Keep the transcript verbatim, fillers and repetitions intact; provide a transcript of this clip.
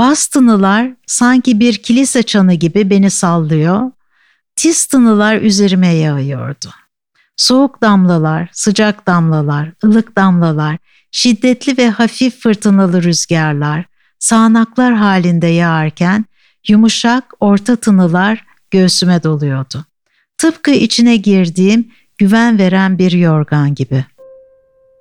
Bas tınılar sanki bir kilise çanı gibi beni sallıyor, tiz tınılar üzerime yağıyordu. Soğuk damlalar, sıcak damlalar, ılık damlalar, şiddetli ve hafif fırtınalı rüzgarlar, sağanaklar halinde yağarken yumuşak orta tınılar göğsüme doluyordu. Tıpkı içine girdiğim güven veren bir yorgan gibi.